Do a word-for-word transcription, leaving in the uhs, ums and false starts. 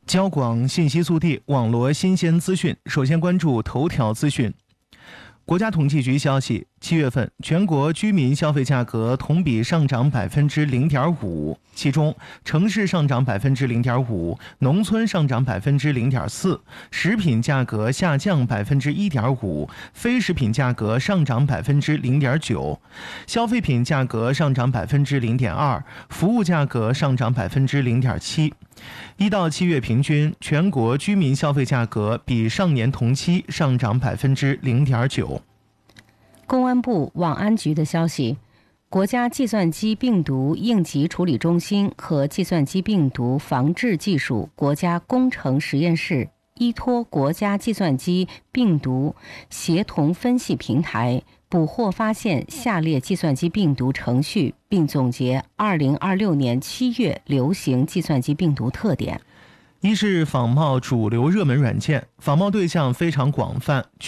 交广信息速递，网罗新鲜资讯。首先关注头条资讯。国家统计局消息，七月份全国居民消费价格同比上涨百分之零点五，其中城市上涨百分之零点五，农村上涨百分之零点四，食品价格下降百分之一点五，非食品价格上涨百分之零点九，消费品价格上涨百分之零点二，服务价格上涨百分之零点七。一到七月平均，全国居民消费价格比上年同期上涨百分之零点九。 公安部网安局的消息，国家计算机病毒应急处理中心和计算机病毒防治技术国家工程实验室依托国家计算机病毒协同分析平台，捕获发现下列计算机病毒程序，并总结二零二六年七月流行计算机病毒特点。 一是仿冒主流热门软件，仿冒对象非常广泛。